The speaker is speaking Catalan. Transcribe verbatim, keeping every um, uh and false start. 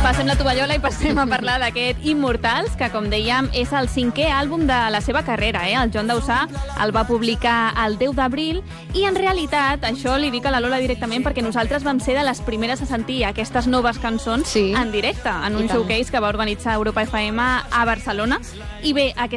Passem la tovallola i passem a parlar d'aquest Immortals, que, com dèiem, és el cinquè àlbum de la seva carrera. Eh? El Joan Dausà el va publicar el deu d'abril i, en realitat, això li dic a la Lola directament perquè nosaltres vam ser de les primeres a sentir aquestes noves cançons sí. en directe, en un showcase que va organitzar Europa F M a Barcelona. I bé, aquest